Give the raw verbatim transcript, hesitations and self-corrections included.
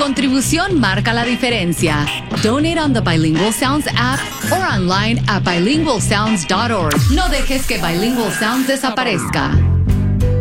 contribución marca la diferencia. Donate on the Bilingual Sounds app or online at bilingual sounds dot org. No dejes que Bilingual Sounds desaparezca.